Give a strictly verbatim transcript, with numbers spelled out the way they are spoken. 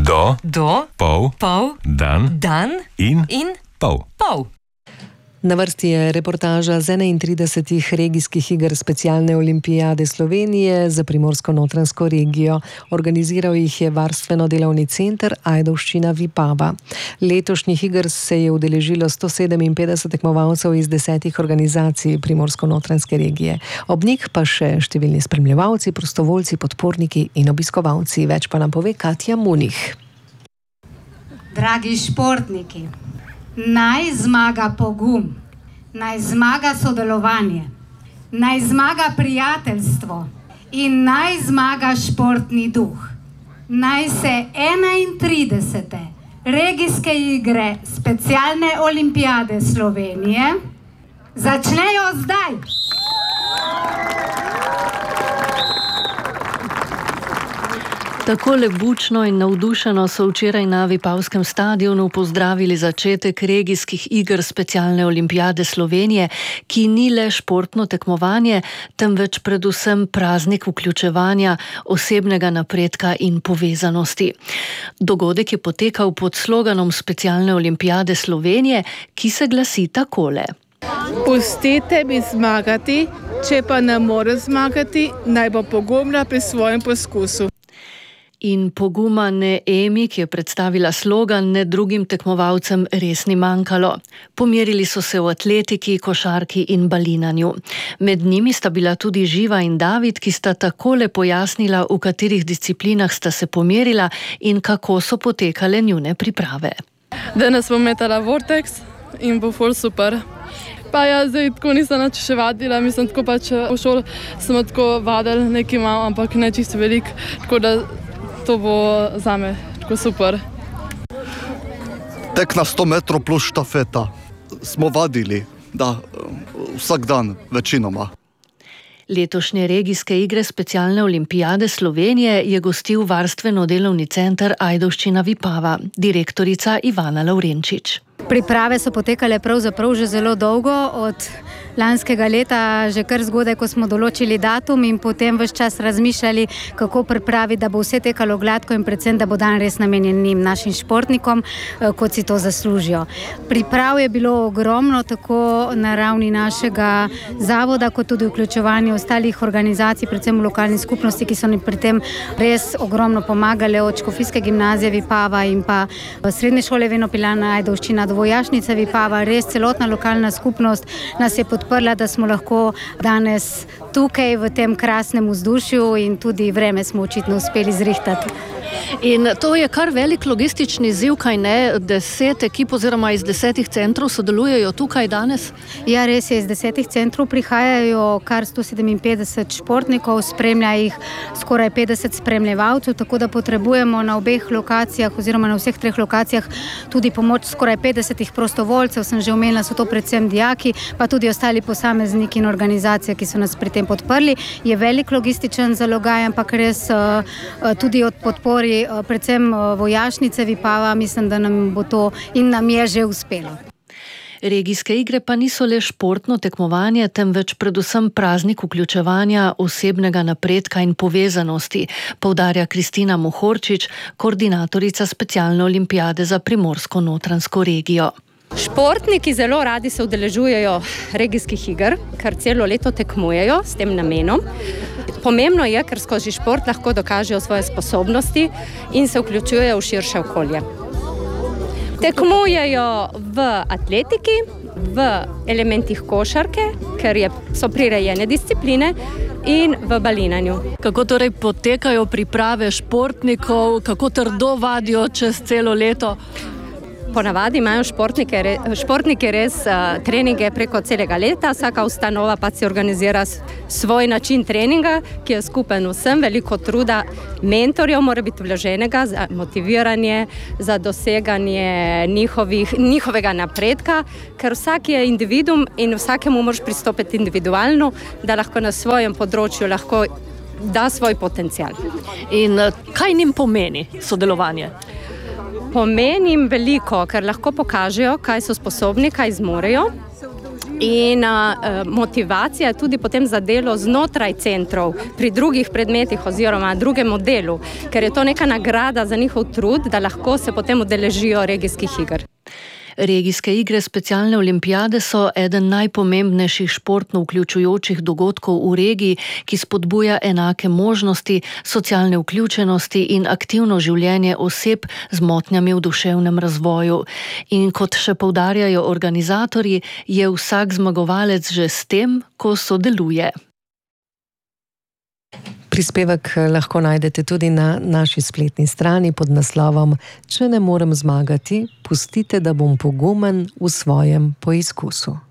Do, do, pol, pol, dan, dan in, in pol. pol. Na vrsti je reportaža z enaintridesetih regijskih iger specialne olimpijade Slovenije za Primorsko-notranjsko regijo. Organiziral jih je Varstveno-delovni center Ajdovščina Vipava. Letošnjih iger se je udeležilo sto sedeminpetdeset tekmovalcev iz desetih organizacij Primorsko-notranjske regije. Ob njih pa še številni spremljevalci, prostovoljci, podporniki in obiskovalci. Več pa nam pove Katja Munih. Dragi športniki, naj zmaga pogum, naj zmaga sodelovanje, naj zmaga prijateljstvo in naj zmaga športni duh. Naj se enaintridesete regijske igre specialne olimpijade Slovenije začnejo zdaj. Takole bučno in navdušeno so včeraj na Vipavskem stadionu pozdravili začetek regijskih iger specialne olimpijade Slovenije, ki ni le športno tekmovanje, temveč predvsem praznik vključevanja, osebnega napredka in povezanosti. Dogodek je potekal pod sloganom specialne olimpijade Slovenije, ki se glasi takole. Pustite mi zmagati, če pa ne more zmagati, naj bo pogumna pri svojem poskusu. In poguma ne Emi, ki je predstavila slogan, ne drugim tekmovalcem res ni manjkalo. Pomerili so se v atletiki, košarki in balinanju. Med njimi sta bila tudi Živa in David, ki sta takole pojasnila, v katerih disciplinah sta se pomerila in kako so potekale njune priprave. Danes bom metala Vortex in bo ful super. Pa ja, zdaj tako nisem nič še vadila, mislim, tako pač v šoli smo tako vadili nekaj malo, ampak ne čisto veliko, tako da to bo zame tako super. Tek na sto metrov plus štafeta smo vadili, da, vsak dan, večinoma. Letošnje regijske igre specialne olimpijade Slovenije je gostil Varstveno-delovni center Ajdovščina Vipava, direktorica Ivana Lavrenčič. Priprave so potekale pravzaprav že zelo dolgo, od lanskega leta, že kar zgodaj, ko smo določili datum in potem ves čas razmišljali, kako pripraviti, da bo vse tekalo gladko in predvsem, da bo dan res namenjen njim, našim športnikom, kot si to zaslužijo. Priprav je bilo ogromno, tako na ravni našega zavoda, kot tudi vključevanje ostalih organizacij, predvsem v lokalni skupnosti, ki so nam pri tem res ogromno pomagali, od Škofijske gimnazije Vipava in pa srednje šole Veno Piljana Ajdovščina do Vojašnice Vipava, res celotna lokalna skupnost nas je podprla, da smo lahko danes tukaj v tem krasnem vzdušju in tudi vreme smo očitno uspeli zrihtati. In to je kar velik logistični izziv, kaj ne? Deset ekip oziroma iz desetih centrov sodelujejo tukaj danes? Ja, res je, iz desetih centrov prihajajo kar sto sedeminpetdeset športnikov, spremlja jih skoraj petdeset spremljevalcev, tako da potrebujemo na obeh lokacijah oziroma na vseh treh lokacijah tudi pomoč skoraj petdesetih prostovoljcev, sem že omenila, so to predvsem dijaki, pa tudi ostali posamezniki in organizacije, ki so nas pri tem podprli. Je velik logističen zalogaj, ampak res uh, tudi od podpori predvsem Vojašnice Vipava, mislim, da nam bo to in nam je že uspelo. Regijske igre pa niso le športno tekmovanje, temveč predvsem praznik vključevanja, osebnega napredka in povezanosti, poudarja Kristina Mohorčič, koordinatorica specialne olimpijade za Primorsko-notranjsko regijo. Športniki zelo radi se udeležujejo regijskih iger, kar celo leto tekmujejo s tem namenom. Pomembno je, ker skozi šport lahko dokažejo svoje sposobnosti in se vključujejo v širše okolje. Tekmujejo v atletiki, v elementih košarke, ker je, so prirejene discipline, in v balinanju. Kako torej potekajo priprave športnikov, kako trdo vadijo čez celo leto? Ponavadi imajo športnike, športnike res uh, treninge preko celega leta, vsaka ustanova pa si organizira svoj način treninga, ki je skupen vsem, veliko truda mentorjev mora biti vloženega za motiviranje, za doseganje njihovih, njihovega napredka, ker vsak je individuum in vsakemu moraš pristopiti individualno, da lahko na svojem področju lahko da svoj potencial. In kaj njim pomeni sodelovanje? Pomeni jim veliko, ker lahko pokažejo, kaj so sposobni, kaj zmorejo. in uh, motivacija tudi potem za delo znotraj centrov pri drugih predmetih oziroma drugem modelu, ker je to neka nagrada za njihov trud, da lahko se potem udeležijo regijskih iger. Regijske igre specialne olimpijade so eden najpomembnejših športno vključujočih dogodkov v regiji, ki spodbuja enake možnosti, socialne vključenosti in aktivno življenje oseb z motnjami v duševnem razvoju. In kot še poudarjajo organizatorji, je vsak zmagovalec že s tem, ko sodeluje. Prispevek lahko najdete tudi na naši spletni strani pod naslovom Če ne morem zmagati, pustite, da bom pogumen v svojem poizkusu.